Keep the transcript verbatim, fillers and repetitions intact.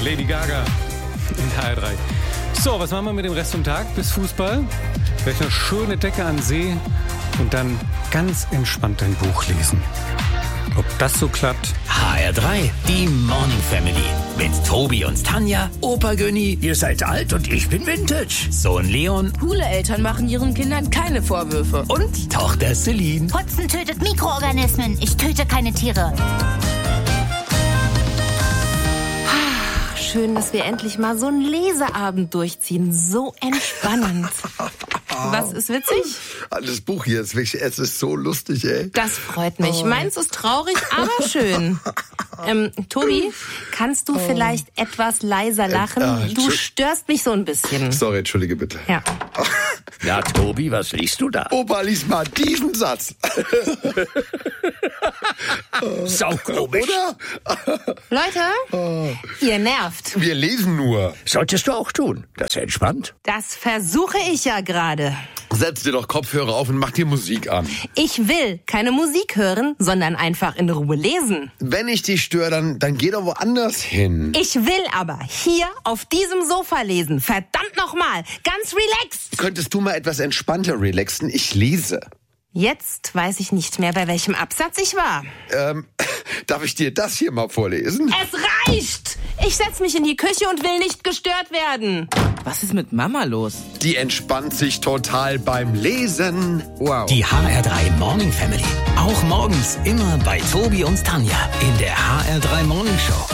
Lady Gaga in H R drei. So, was machen wir mit dem Rest vom Tag bis Fußball? Vielleicht eine schöne Decke an See und dann ganz entspannt ein Buch lesen. Ob das so klappt? H R drei, die Morning Family. Mit Tobi und Tanja, Opa Günni, ihr seid alt und ich bin Vintage. Sohn Leon. Coole Eltern machen ihren Kindern keine Vorwürfe. Und Tochter Celine. Putzen tötet Mikroorganismen. Ich töte keine Tiere. Schön, dass wir endlich mal so einen Leseabend durchziehen. So entspannend. Was ist witzig? Das Buch hier ist wirklich, es ist so lustig, ey. Das freut mich. Oh. Meins ist traurig, aber schön. Ähm, Tobi, kannst du vielleicht etwas leiser lachen? Äh, äh, du störst mich so ein bisschen. Sorry, entschuldige bitte. Ja. Ja, Tobi, was liest du da? Opa, lies mal diesen Satz. Saukomisch. Oder? Leute, Oh. ihr nervt. Wir lesen nur. Solltest du auch tun. Das ist entspannt. Das versuche ich ja gerade. Setz dir doch Kopfhörer auf und mach dir Musik an. Ich will keine Musik hören, sondern einfach in Ruhe lesen. Wenn ich dich störe, dann, dann geh doch woanders hin. Ich will aber hier auf diesem Sofa lesen. Verdammt nochmal. Ganz relaxed. Könntest du mal etwas entspannter relaxen? Ich lese. Jetzt weiß ich nicht mehr, bei welchem Absatz ich war. Ähm, darf ich dir das hier mal vorlesen? Es reicht! Ich setz mich in die Küche und will nicht gestört werden. Was ist mit Mama los? Die entspannt sich total beim Lesen. Wow. Die H R drei Morning Family. Auch morgens immer bei Tobi und Tanja in der H R drei Morning Show.